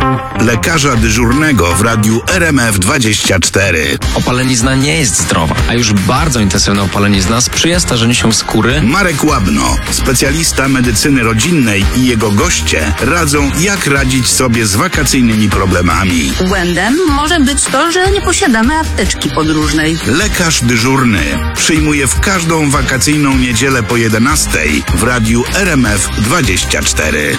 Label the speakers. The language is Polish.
Speaker 1: Lekarza dyżurnego w radiu RMF24.
Speaker 2: Opalenizna nie jest zdrowa, a już bardzo intensywna opalenizna sprzyja starzeniu się skóry.
Speaker 1: Marek Łabno, specjalista medycyny rodzinnej, i jego goście radzą, jak radzić sobie z wakacyjnymi problemami.
Speaker 3: Błędem może być to, że nie posiadamy apteczki podróżnej.
Speaker 1: Lekarz dyżurny przyjmuje w każdą wakacyjną niedzielę po 11:00 w radiu RMF24.